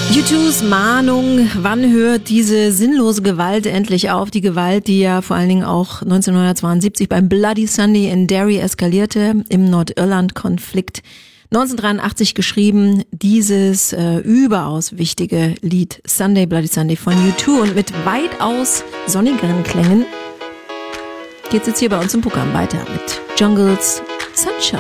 U2s Mahnung, wann hört diese sinnlose Gewalt endlich auf? Die Gewalt, die ja vor allen Dingen auch 1972 beim Bloody Sunday in Derry eskalierte, im Nordirland-Konflikt. 1983 geschrieben, dieses überaus wichtige Lied Sunday, Bloody Sunday von U2 und mit weitaus sonnigeren Klängen geht's jetzt hier bei uns im Programm weiter mit Jungles Sunshine.